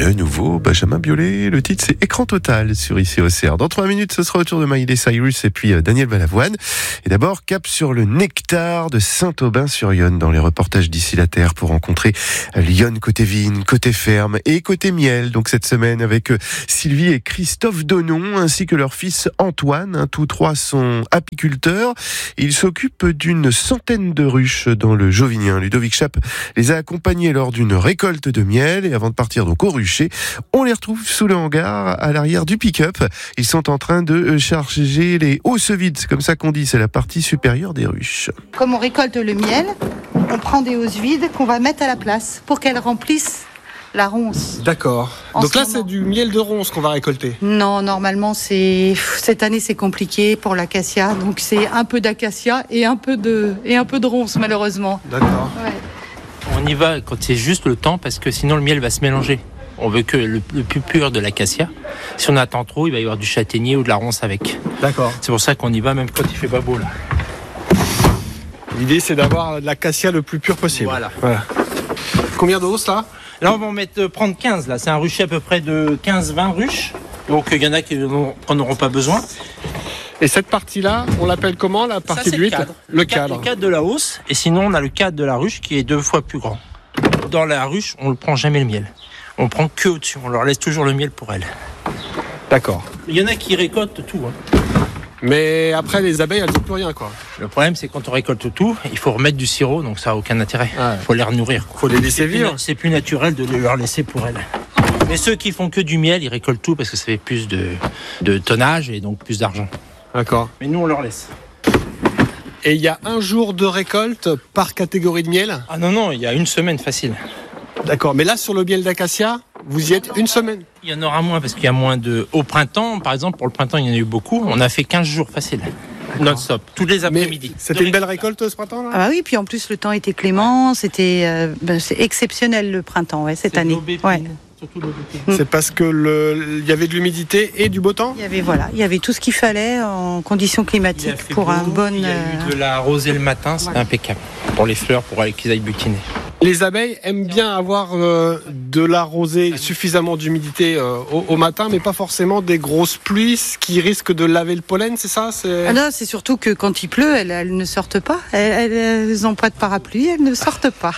le nouveau Benjamin Biolay. Le titre, c'est Écran total sur Ici Auxerre. Dans 3 minutes, ce sera au tour de Miley Cyrus et puis Daniel Balavoine. Et d'abord, cap sur le nectar de Saint-Aubin-sur-Yonne dans les reportages d'Ici la Terre pour rencontrer Lyon côté vigne, côté ferme et côté miel. Donc cette semaine avec Sylvie et Christophe Donon ainsi que leur fils Antoine. Tous trois sont apiculteurs. Ils s'occupent d'une centaine de ruches dans le Jovinien. Ludovic Chape les a accompagnés lors d'une récolte de miel et avant de partir donc au rucher, on les retrouve sous le hangar à l'arrière du pick-up. Ils sont en train de charger les hausses vides, c'est comme ça qu'on dit, c'est la partie supérieure des ruches. Comme on récolte le miel, on prend des hausses vides qu'on va mettre à la place pour qu'elles remplissent la ronce. D'accord. Donc là, c'est du miel de ronce qu'on va récolter. Non, normalement, cette année, c'est compliqué pour l'acacia. Donc, c'est un peu d'acacia et un peu de ronce, malheureusement. D'accord. Ouais. On y va quand c'est juste le temps, parce que sinon le miel va se mélanger. On veut que le plus pur de l'acacia. Si on attend trop, il va y avoir du châtaignier ou de la ronce avec. D'accord. C'est pour ça qu'on y va même quand il fait pas beau là. L'idée, c'est d'avoir de l'acacia le plus pur possible. Voilà. Combien de hausses là ? Là, on va prendre 15. Là, c'est un rucher à peu près de 15-20 ruches. Donc il y en a qui n'en auront pas besoin. Et cette partie-là, on l'appelle comment, la partie de 8 ? Le cadre. Le cadre de la hausse. Et sinon, on a le cadre de la ruche qui est 2 fois plus grand. Dans la ruche, on ne prend jamais le miel. On prend que au-dessus. On leur laisse toujours le miel pour elles. D'accord. Il y en a qui récoltent tout. Mais après, les abeilles, elles n'ont plus rien, quoi. Le problème, c'est quand on récolte tout, il faut remettre du sirop, donc ça n'a aucun intérêt. Il faut les renourrir. Il faut les laisser vivre. C'est plus naturel de leur laisser pour elles. Mais ceux qui font que du miel, ils récoltent tout parce que ça fait plus de tonnage et donc plus d'argent. D'accord. Mais nous, on leur laisse. Et il y a un jour de récolte par catégorie de miel ? Ah non, il y a une semaine facile. D'accord, mais là, sur le miel d'acacia, vous y êtes une semaine ? Il y en aura moins parce qu'il y a moins de... Au printemps, par exemple, pour le printemps, il y en a eu beaucoup. On a fait 15 jours facile. Non-stop, tous les après-midi. C'était une belle récolte ce printemps là ? Ah bah oui, puis en plus le temps était clément, c'est exceptionnel le printemps cette année. Ouais. Surtout l'aubépine. C'est parce que il y avait de l'humidité et du beau temps ? Il y avait tout ce qu'il fallait en conditions climatiques pour un bon. Il y a eu de la rosée le matin, c'était impeccable. Pour les fleurs, pour qu'ils aillent butiner. Les abeilles aiment bien avoir de la rosée, suffisamment d'humidité au matin, mais pas forcément des grosses pluies qui risquent de laver le pollen, c'est ça ? Ah non, c'est surtout que quand il pleut, elles ne sortent pas. Elles n'ont pas de parapluie, elles ne sortent pas.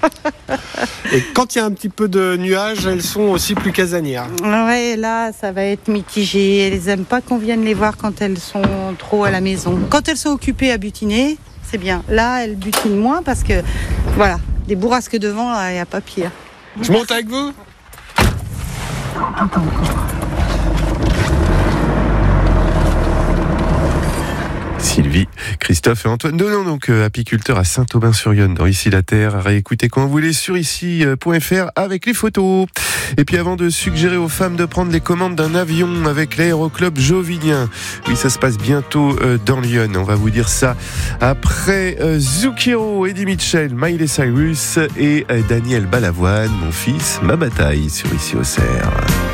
Et quand il y a un petit peu de nuages, elles sont aussi plus casanières. Ouais, là, ça va être mitigé. Elles n'aiment pas qu'on vienne les voir quand elles sont trop à la maison. Quand elles sont occupées à butiner, c'est bien. Là, elles butinent moins parce que, voilà, des bourrasques de vent, il n'y a pas pire. Je monte avec vous ? Sylvie, Christophe et Antoine Donon, donc apiculteurs à Saint-Aubin-sur-Yonne, dans Ici la Terre, à réécouter quand vous voulez sur ici.fr avec les photos. Et puis avant de suggérer aux femmes de prendre les commandes d'un avion avec l'aéroclub Jovinien, oui, ça se passe bientôt dans Lyon, on va vous dire ça après Zoukiro, Eddie Mitchell, Miley Cyrus et Daniel Balavoine, Mon fils, ma bataille sur Ici Auxerre.